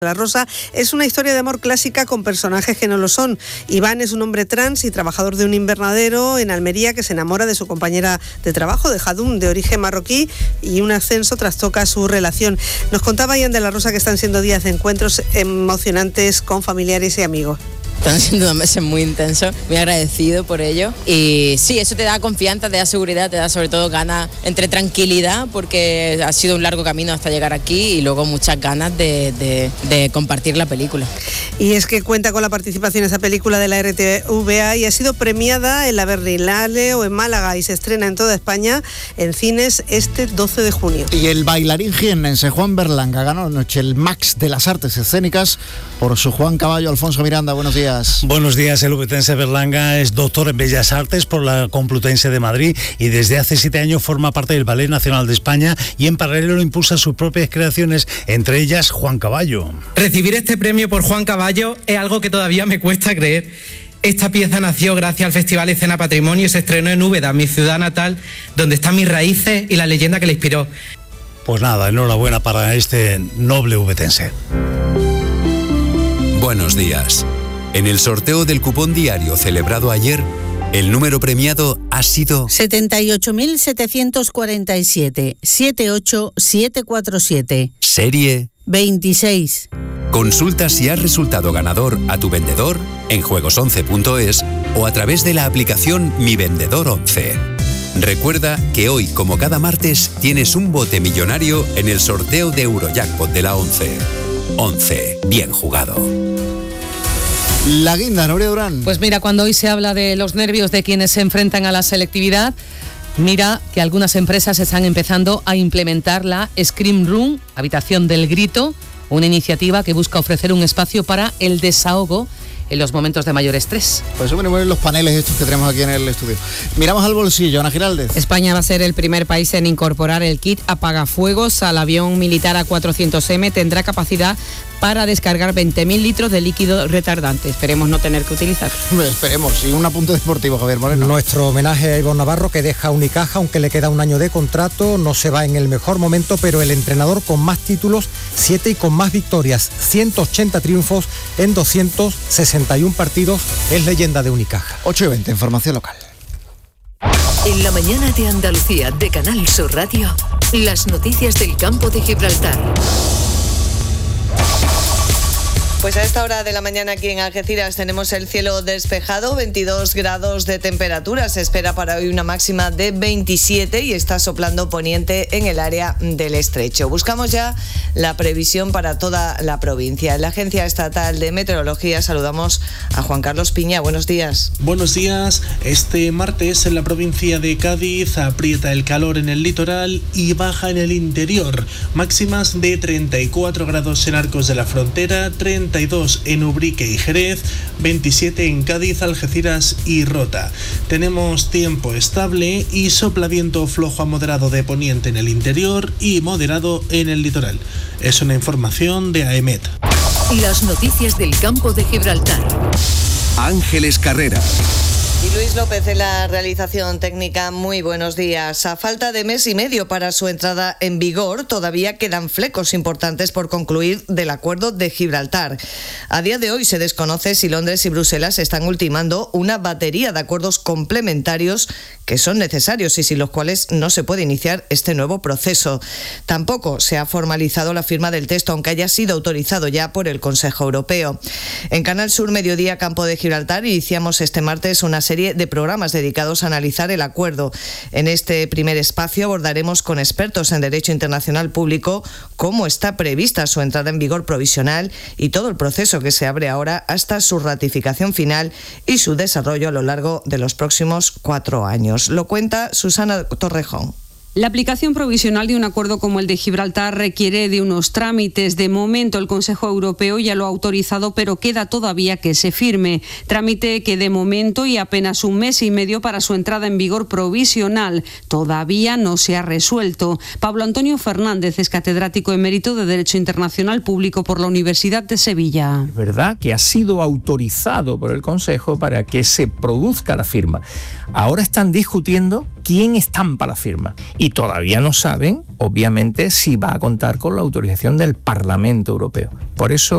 La Rosa es una historia de amor clásica con personajes que no lo son. Iván es un hombre trans y trabajador de un invernadero en Almería que se enamora de su compañera de trabajo, de Jadún, de origen marroquí, y un ascenso trastoca su relación. Nos contaba Ian de la Rosa que están siendo días de encuentros emocionantes con familiares y amigos. Están siendo 2 meses muy intensos, muy agradecido por ello. Y sí, eso te da confianza, te da seguridad, te da sobre todo ganas, entre tranquilidad, porque ha sido un largo camino hasta llegar aquí, y luego muchas ganas de compartir la película. Y es que cuenta con la participación en esa película de la RTVA y ha sido premiada en la Berlinale o en Málaga, y se estrena en toda España en cines este 12 de junio. Y el bailarín jiennense Juan Berlanga ganó anoche el Max de las Artes Escénicas por su Juan Caballo. Alfonso Miranda, buenos días. Buenos días. El ubetense Berlanga es doctor en Bellas Artes por la Complutense de Madrid y desde hace 7 años forma parte del Ballet Nacional de España, y en paralelo impulsa sus propias creaciones, entre ellas Juan Caballo. Recibir este premio por Juan Caballo es algo que todavía me cuesta creer. Esta pieza nació gracias al Festival Escena Patrimonio y se estrenó en Úbeda, mi ciudad natal, donde están mis raíces y la leyenda que le inspiró. Pues nada, enhorabuena para este noble ubetense. Buenos días. En el sorteo del cupón diario celebrado ayer, el número premiado ha sido 78.747, 78747. Serie 26. Consulta si has resultado ganador a tu vendedor en juegos11.es o a través de la aplicación Mi Vendedor 11. Recuerda que hoy, como cada martes, tienes un bote millonario en el sorteo de Eurojackpot de la 11. 11. Bien jugado. La guinda, Nuria Durán. Pues mira, cuando hoy se habla de los nervios de quienes se enfrentan a la selectividad, mira que algunas empresas están empezando a implementar la Scream Room, habitación del grito, una iniciativa que busca ofrecer un espacio para el desahogo en los momentos de mayor estrés. Pues eso venimos en los paneles estos que tenemos aquí en el estudio. Miramos al bolsillo, Ana Giraldez. España va a ser el primer país en incorporar el kit apagafuegos al avión militar A400M. Tendrá capacidad para descargar 20.000 litros de líquido retardante. Esperemos no tener que utilizar. Esperemos. Y un apunte deportivo, Javier Moreno. Nuestro homenaje a Ivonne Navarro, que deja Unicaja, aunque le queda un año de contrato. No se va en el mejor momento, pero el entrenador con más títulos, 7 y con más victorias, 180 triunfos en 261 partidos, es leyenda de Unicaja. 8:20, información local. En la mañana de Andalucía, de Canal Sur Radio, las noticias del campo de Gibraltar. Pues a esta hora de la mañana aquí en Algeciras tenemos el cielo despejado, 22 grados de temperatura. Se espera para hoy una máxima de 27 y está soplando poniente en el área del Estrecho. Buscamos ya la previsión para toda la provincia. En la Agencia Estatal de Meteorología saludamos a Juan Carlos Piña. Buenos días. Buenos días. Este martes en la provincia de Cádiz aprieta el calor en el litoral y baja en el interior. Máximas de 34 grados en Arcos de la Frontera, 32 en Ubrique y Jerez, 27 en Cádiz, Algeciras y Rota. Tenemos tiempo estable y sopla viento flojo a moderado de poniente en el interior y moderado en el litoral. Es una información de AEMET. Las noticias del campo de Gibraltar. Ángeles Carrera. Y Luis López en la realización técnica. Muy buenos días. A falta de mes y medio para su entrada en vigor, todavía quedan flecos importantes por concluir del acuerdo de Gibraltar. A día de hoy se desconoce si Londres y Bruselas están ultimando una batería de acuerdos complementarios que son necesarios y sin los cuales no se puede iniciar este nuevo proceso. Tampoco se ha formalizado la firma del texto, aunque haya sido autorizado ya por el Consejo Europeo. En Canal Sur Mediodía Campo de Gibraltar iniciamos este martes una serie de programas dedicados a analizar el acuerdo. En este primer espacio abordaremos con expertos en Derecho Internacional Público cómo está prevista su entrada en vigor provisional y todo el proceso que se abre ahora hasta su ratificación final y su desarrollo a lo largo de los próximos 4 años. Lo cuenta Susana Torrejón. La aplicación provisional de un acuerdo como el de Gibraltar requiere de unos trámites. De momento el Consejo Europeo ya lo ha autorizado, pero queda todavía que se firme. Trámite que de momento y apenas un mes y medio para su entrada en vigor provisional. Todavía no se ha resuelto. Pablo Antonio Fernández es catedrático emérito de Derecho Internacional Público por la Universidad de Sevilla. Es verdad que ha sido autorizado por el Consejo para que se produzca la firma. Ahora están discutiendo quién estampa la firma. y todavía no saben, obviamente, si va a contar con la autorización del Parlamento Europeo. Por eso